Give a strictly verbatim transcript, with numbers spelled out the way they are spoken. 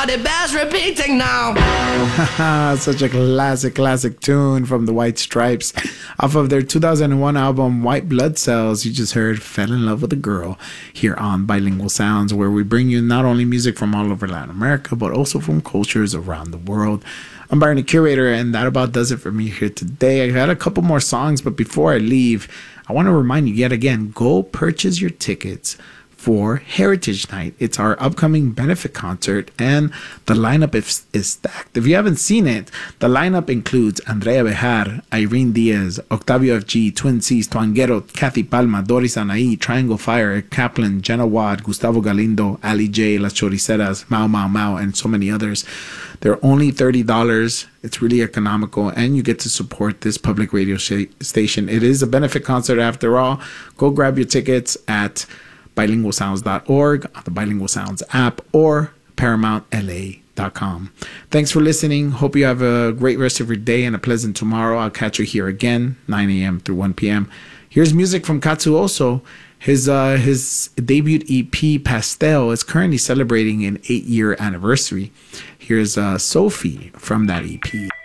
it bears repeating now. Such a classic, classic tune from the White Stripes. Off of their two thousand one album, White Blood Cells, you just heard Fell in Love with a Girl here on Bilingual Sounds, where we bring you not only music from all over Latin America, but also from cultures around the world. I'm Byron, the curator, and that about does it for me here today. I got a couple more songs, but before I leave, I want to remind you yet again, go purchase your tickets for Heritage Night. It's our upcoming benefit concert, and the lineup is, is stacked. If you haven't seen it, the lineup includes Andrea Bejar, Irene Diaz, Octavio F G, Twin C's, Tuanguero, Kathy Palma, Doris Anaí, Triangle Fire, Eric Kaplan, Jenna Wad, Gustavo Galindo, Ali J, Las Choriceras, Mau Mau Mau, and so many others. They're only thirty dollars. It's really economical, and you get to support this public radio sh- station. It is a benefit concert after all. Go grab your tickets at bilingual sounds dot org, on the Bilingual Sounds app, or paramount l a dot com. Thanks for listening. Hope you have a great rest of your day and a pleasant tomorrow. I'll catch you here again, nine a.m. through one p.m. Here's music from Katsuoso. His uh, his debut E P, Pastel, is currently celebrating an eight-year anniversary. Here's uh, Sophie from that E P.